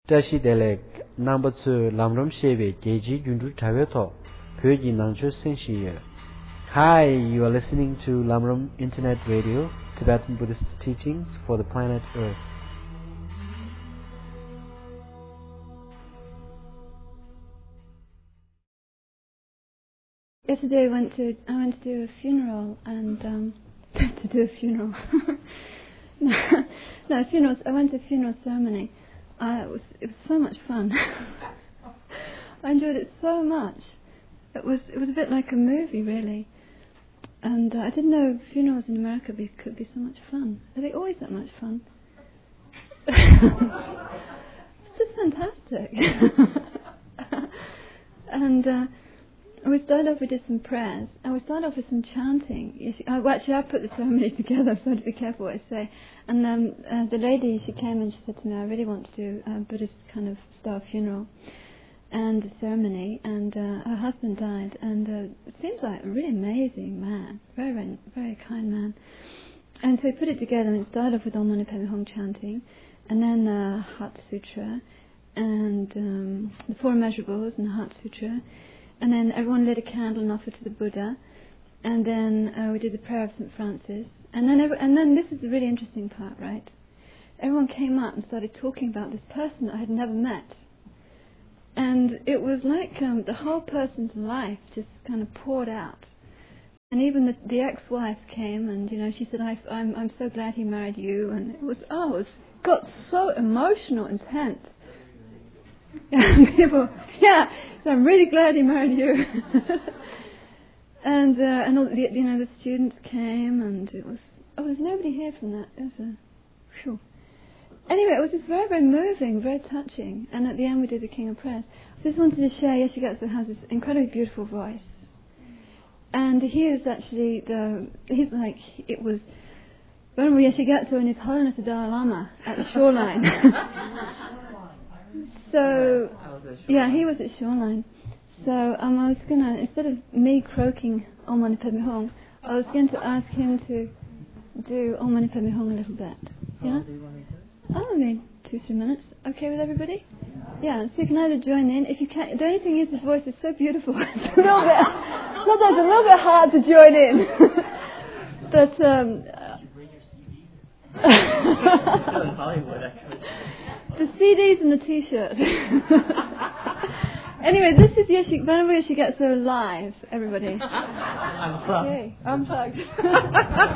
Tashi Delek number 2 Lamrom Shebe Geji Yundu Taveto Pyoji Nangcho Senshiye. Hi, you are listening to Lamrom Internet Radio, Tibetan Buddhist teachings for the planet Earth. Yesterday I went to do a funeral and to do a funeral. no, funerals. I went to a funeral ceremony. It was so much fun. I enjoyed it so much. It was a bit like a movie, really. And I didn't know funerals in America could be so much fun. Are they always that much fun? It's just fantastic. And we started off, we did some prayers, and we started off with some chanting. Actually, I put the ceremony together, so I have to be careful what I say. And the lady, she came and she said to me, I really want to do a Buddhist kind of style funeral and a ceremony. And her husband died, and it seems like a really amazing man, very, very, very kind man. And so we put it together, and it started off with Om Mani Padme Hum chanting, and then the Heart Sutra, and the Four Immeasurables, and the Heart Sutra. And then everyone lit a candle and offered to the Buddha. And then we did the prayer of St. Francis. And then this is the really interesting part, right? Everyone came up and started talking about this person that I had never met. And it was like the whole person's life just kind of poured out. And even the ex-wife came, and she said, I'm so glad he married you. And it got so emotional, intense. And people, so I'm really glad he married you. and all the students came, and there's nobody here from that. Anyway, it was just very, very moving, very touching. And at the end we did the King of Prayers. I just wanted to share, Yeshigatsu has this incredibly beautiful voice. And he is actually Venerable Yeshigatsu and His Holiness the Dalai Lama at the Shoreline. So, he was at Shoreline. So I was gonna, instead of me croaking Om Mani Padme Hum, I was going to ask him to do Om Mani Padme Hum a little bit. Yeah? Maybe 2-3 minutes. Okay with everybody? Yeah, so you can either join in. If you can't, the only thing is his voice is so beautiful. It's a little bit, sometimes a little bit hard to join in. But, Still in Hollywood, actually. The CDs and the T-shirt. Anyway, this is Venerable Yeshigatsu live, everybody. Unplugged. Okay, unplugged.